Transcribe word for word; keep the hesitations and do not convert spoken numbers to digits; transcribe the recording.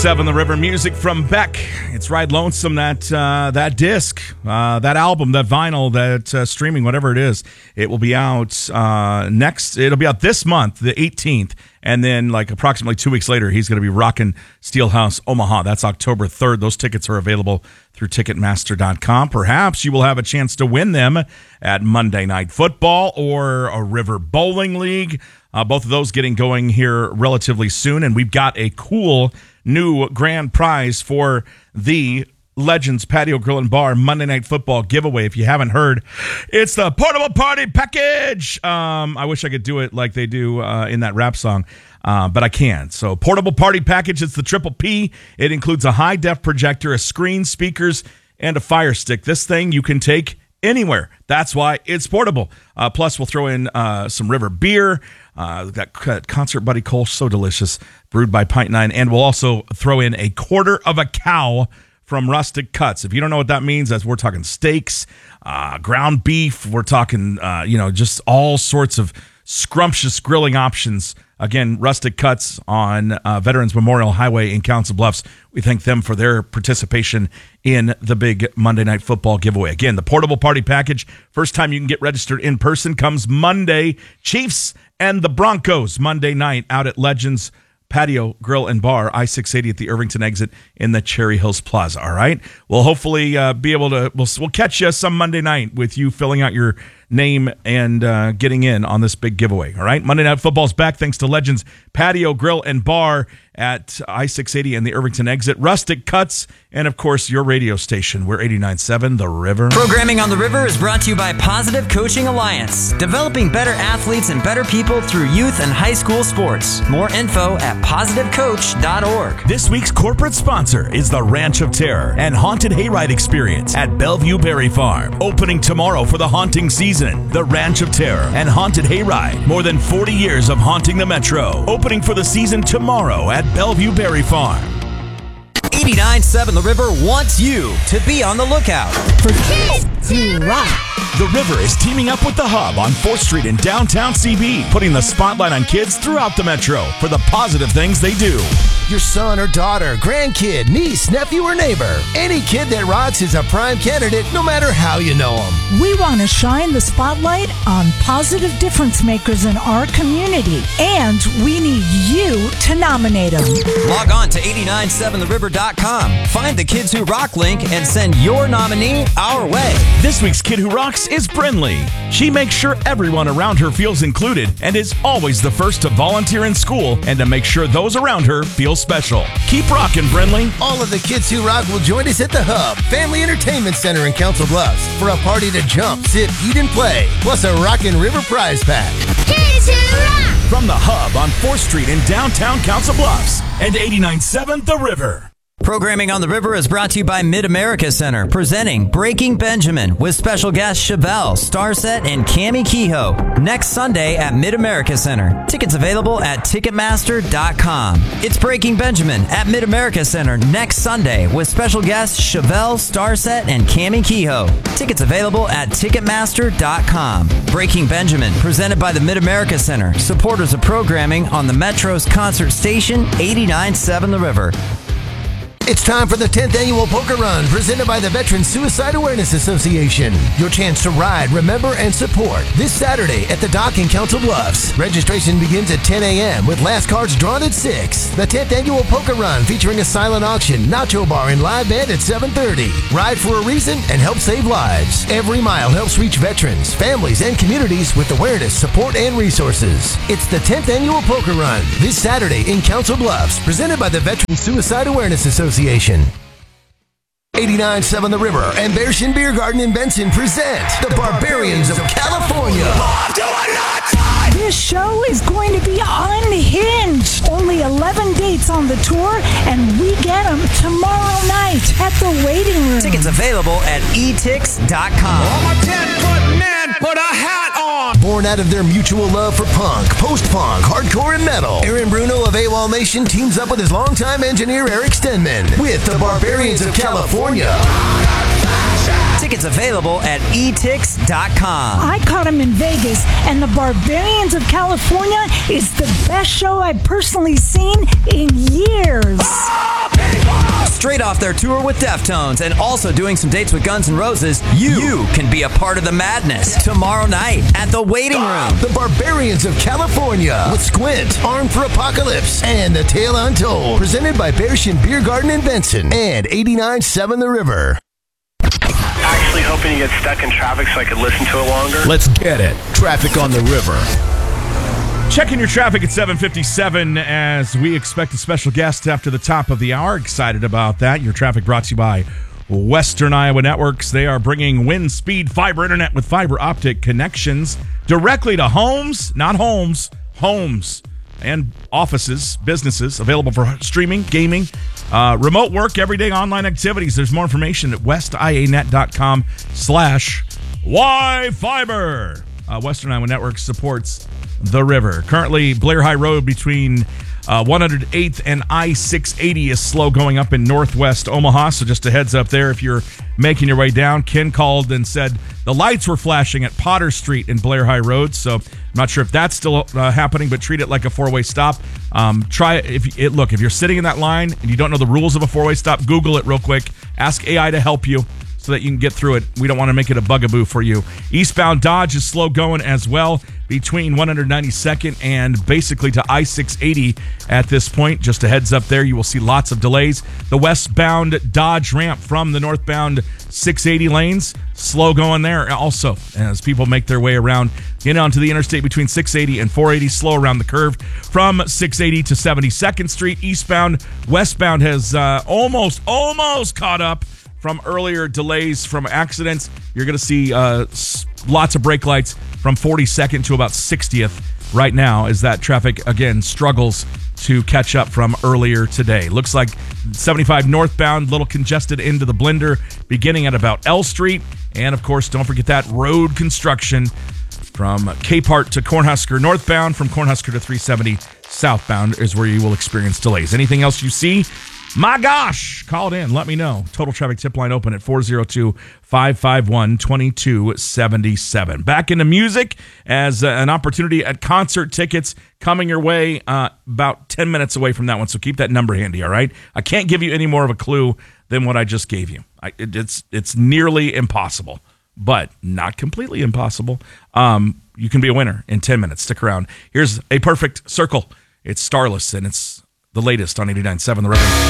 Seven the River music from Beck. It's Ride Lonesome, that uh, that disc, uh, that album, that vinyl, that uh, streaming, whatever it is. It will be out uh, next. It'll be out this month, the eighteenth. And then like approximately two weeks later, he's going to be rocking Steelhouse Omaha. That's October third. Those tickets are available through Ticketmaster dot com. Perhaps you will have a chance to win them at Monday Night Football or a River Bowling League. Uh, both of those getting going here relatively soon. And we've got a cool new grand prize for the Legends Patio Grill and Bar Monday Night Football giveaway. If you haven't heard, it's the Portable Party Package. Um, I wish I could do it like they do uh, in that rap song, uh, but I can't. So Portable Party Package, it's the Triple P. It includes a high-def projector, a screen, speakers, and a Fire Stick. This thing you can take anywhere. That's why it's portable. Uh, plus, we'll throw in uh, some River beer. Uh, that Concert Buddy Kolsch, so delicious, brewed by Pint Nine. And we'll also throw in a quarter of a cow from Rustic Cuts. If you don't know what that means, that's we're talking steaks, uh, ground beef. We're talking, uh, you know, just all sorts of scrumptious grilling options. Again, Rustic Cuts on uh, Veterans Memorial Highway in Council Bluffs. We thank them for their participation in the big Monday Night Football giveaway. Again, the Portable Party Package. First time you can get registered in person comes Monday. Chiefs and the Broncos Monday night out at Legends Patio Grill and Bar, I six eighty at the Irvington exit in the Cherry Hills Plaza. All right, we'll hopefully uh, be able to. We'll we'll catch you some Monday night with you filling out your name and uh, getting in on this big giveaway. All right, Monday Night Football's back thanks to Legends Patio Grill and Bar at I six eighty and the Irvington exit, Rustic Cuts, and of course your radio station. We're eighty-nine point seven The River. Programming on the River is brought to you by Positive Coaching Alliance, developing better athletes and better people through youth and high school sports. More info at positive coach dot org. This week's corporate sponsor is the Ranch of Terror and Haunted Hayride Experience at Bellevue Berry Farm. Opening tomorrow for the haunting season. The Ranch of Terror and Haunted Hayride. More than forty years of haunting the Metro. Opening for the season tomorrow at Bellevue Berry Farm. eighty-nine point seven The River wants you to be on the lookout for kids who rock. The River is teaming up with The Hub on fourth Street in downtown C B, putting the spotlight on kids throughout the Metro for the positive things they do. Your son or daughter, grandkid, niece, nephew, or neighbor. Any kid that rocks is a prime candidate, no matter how you know them. We want to shine the spotlight on positive difference makers in our community, and we need you to nominate them. Log on to eighty-nine point seven the river dot com. Find the Kids Who Rock link and send your nominee our way. This week's Kid Who Rocks is Brinley. She makes sure everyone around her feels included and is always the first to volunteer in school and to make sure those around her feel special. Keep rocking, Brinley. All of the Kids Who Rock will join us at the Hub, Family Entertainment Center in Council Bluffs for a party to jump, sit, eat, and play, plus a Rockin' River prize pack. Kids Who Rock! From the Hub on fourth Street in downtown Council Bluffs and eighty-nine point seven The River. Programming on the River is brought to you by Mid-America Center, presenting Breaking Benjamin with special guests Chevelle, Starset, and Cammie Kehoe next Sunday at Mid-America Center. Tickets available at Ticketmaster dot com. It's Breaking Benjamin at Mid-America Center next Sunday with special guests Chevelle, Starset, and Cammie Kehoe. Tickets available at Ticketmaster dot com. Breaking Benjamin, presented by the Mid-America Center, supporters of programming on the Metro's concert station, eighty-nine point seven The River. It's time for the tenth Annual Poker Run, presented by the Veteran Suicide Awareness Association. Your chance to ride, remember, and support this Saturday at the Dock in Council Bluffs. Registration begins at ten a.m. with last cards drawn at six. The tenth Annual Poker Run featuring a silent auction, nacho bar, and live band at seven thirty. Ride for a reason and help save lives. Every mile helps reach veterans, families, and communities with awareness, support, and resources. It's the tenth Annual Poker Run this Saturday in Council Bluffs, presented by the Veteran Suicide Awareness Association. eighty-nine point seven The River and Bearshin Beer Garden in Benson present the Barbarians of California. This show is going to be unhinged. Only eleven dates on the tour, and we get them tomorrow night at the waiting room. Tickets available at e tix dot com. All my ten-foot men put a hat on. Born out of their mutual love for punk, post-punk, hardcore, and metal, Aaron Bruno of AWOL Nation teams up with his longtime engineer Eric Stenman with the Barbarians of California. Tickets available at e tix dot com. I caught him in Vegas, and the Barbarians of California is the best show I've personally seen in years. off their tour with Deftones and also doing some dates with Guns N' Roses, you, you can be a part of the madness tomorrow night at the Waiting Room. The Barbarians of California with Squint, Armed for Apocalypse, and The Tale Untold. Presented by Bearshin Beer Garden in Benson and eighty-nine point seven The River. Actually hoping you get stuck in traffic so I could listen to it longer. Let's get it. Traffic on the river. Checking your traffic at seven fifty-seven as we expect a special guest after the top of the hour. Excited about that. Your traffic brought to you by Western Iowa Networks. They are bringing wind speed fiber internet with fiber optic connections directly to homes, not homes, homes and offices, businesses, available for streaming, gaming, uh, remote work, everyday online activities. There's more information at westianet.com slash Wi-Fiber. Uh, Western Iowa Networks supports the river. Currently, Blair High Road between uh, one hundred eighth and I six eighty is slow going up in northwest Omaha, so just a heads up there if you're making your way down. Ken called and said the lights were flashing at Potter Street in Blair High Road, so I'm not sure if that's still uh, happening, but treat it like a four-way stop. Um, try it. If it, look, if you're sitting in that line and you don't know the rules of a four-way stop, Google it real quick. Ask A I to help you so that you can get through it. We don't want to make it a bugaboo for you. Eastbound Dodge is slow going as well between one hundred ninety-second and basically to I six eighty at this point. Just a heads up there, you will see lots of delays. The westbound Dodge ramp from the northbound six eighty lanes, slow going there also as people make their way around. Get onto the interstate between six eighty and four eighty, slow around the curve from six eighty to seventy-second Street. Eastbound, westbound has uh, almost, almost caught up from earlier delays from accidents. You're going to see uh, lots of brake lights from forty-second to about sixtieth right now as that traffic, again, struggles to catch up from earlier today. Looks like seventy-five northbound, little congested into the blender, beginning at about L Street. And, of course, don't forget that road construction from Capehart to Cornhusker northbound, from Cornhusker to three seventy southbound is where you will experience delays. Anything else you see? My gosh, call it in. Let me know. Total Traffic Tip Line open at four oh two, five five one, two two seven seven. Back into music as uh, an opportunity at concert tickets coming your way uh, about ten minutes away from that one. So keep that number handy, all right? I can't give you any more of a clue than what I just gave you. I, it, it's, it's nearly impossible, but not completely impossible. Um, you can be a winner in ten minutes. Stick around. Here's A Perfect Circle. It's Starless, and it's the latest on eighty-nine point seven The River.